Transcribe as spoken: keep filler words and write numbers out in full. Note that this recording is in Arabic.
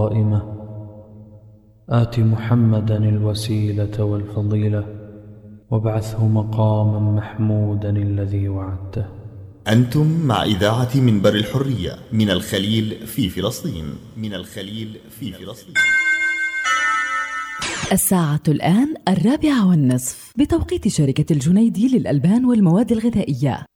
قائمة آت محمدا الوسيلة والفضيلة وابعثه مقاما محمودا الذي وعدته. أنتم مع إذاعة منبر الحرية من الخليل في فلسطين من الخليل في فلسطين. الساعة الآن الرابعة والنصف بتوقيت شركة الجنيدي للألبان والمواد الغذائية.